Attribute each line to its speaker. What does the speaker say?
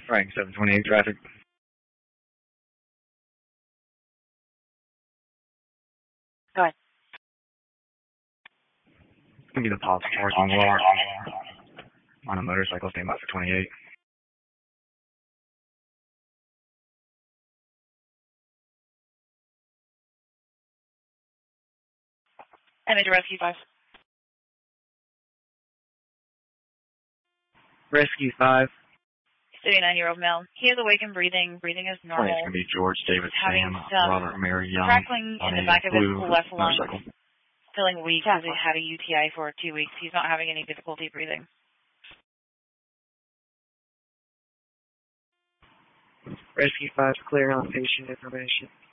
Speaker 1: Right, 728 traffic.
Speaker 2: Go ahead.
Speaker 1: It's going to be the pop force on War on a motorcycle, stand by for 28.
Speaker 2: Image Rescue 5.
Speaker 1: Rescue 5.
Speaker 2: 39-year-old male. He is awake and breathing. Breathing is normal.
Speaker 1: It's going to be George David
Speaker 2: Having
Speaker 1: Sam
Speaker 2: some
Speaker 1: Robert Mary Young
Speaker 2: crackling in the back of his left lung.
Speaker 1: motorcycle.
Speaker 2: Feeling weak because he had a UTI for 2 weeks. He's not having any difficulty breathing.
Speaker 1: Rescue 5, clear on patient information.